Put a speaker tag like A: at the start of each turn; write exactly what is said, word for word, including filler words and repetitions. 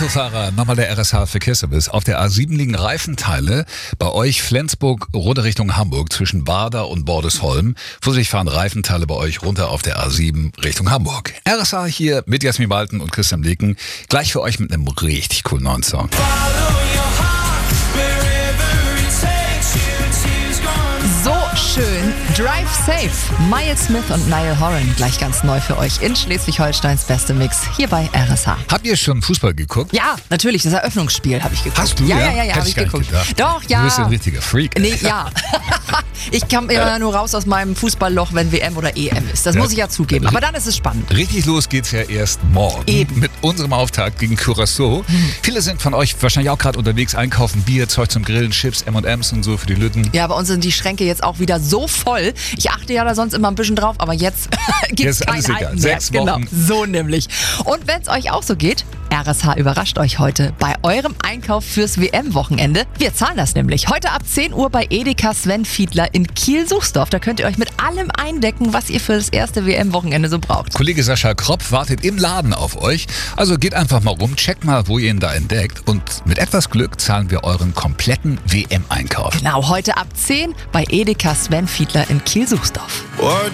A: Autofahrer, nochmal der R S H-Verkehrsservice. Auf der A sieben liegen Reifenteile. Bei euch Flensburg, runter Richtung Hamburg, zwischen Bader und Bordesholm. Vorsichtig fahren Reifenteile bei euch runter auf der A sieben Richtung Hamburg. R S H hier mit Jasmin Balten und Christian Leken. Gleich für euch mit einem richtig coolen neuen Song.
B: So schön. Drive Safe. Miles Smith und Niall Horan. Gleich ganz neu für euch in Schleswig-Holsteins beste Mix hier bei R S H.
A: Habt ihr schon Fußball geguckt?
B: Ja, natürlich. Das Eröffnungsspiel habe ich geguckt.
A: Hast du?
B: Ja,
A: Ja,
B: ja, ja, ja,
A: Hätte
B: habe
A: ich
B: ich
A: gar nicht
B: geguckt.
A: gedacht.
B: Doch, ja.
A: Du bist ein richtiger Freak.
B: Nee, ja. Ich komme immer nur raus aus meinem Fußballloch, wenn W M oder E M ist. Das
A: Ja.
B: muss ich ja zugeben. Aber dann ist es spannend.
A: Richtig los geht's ja erst morgen.
B: Eben.
A: Mit unserem Auftakt gegen Curaçao. Viele sind von euch wahrscheinlich auch gerade unterwegs, einkaufen, Bier, Zeug zum Grillen, Chips, M und M's und so für die Lütten.
B: Ja, bei uns sind die Schränke jetzt auch wieder so voll. Ich achte ja da sonst immer ein bisschen drauf, aber jetzt gibt es
A: Jetzt
B: kein
A: alles egal.
B: Halten mehr.
A: Sechs
B: Genau,
A: Wochen.
B: so nämlich. Und wenn es euch auch so geht, R S H überrascht euch heute bei eurem Einkauf fürs W M-Wochenende. Wir zahlen das nämlich heute ab zehn Uhr bei Edeka Sven Fiedler in Kiel-Suchsdorf. Da könnt ihr euch mit allem eindecken, was ihr für das erste W M-Wochenende so braucht.
A: Kollege Sascha Kropf wartet im Laden auf euch. Also geht einfach mal rum, checkt mal, wo ihr ihn da entdeckt. Und mit etwas Glück zahlen wir euren kompletten W M-Einkauf.
B: Genau, heute ab zehn bei Edeka Sven Fiedler in Kiel-Suchsdorf.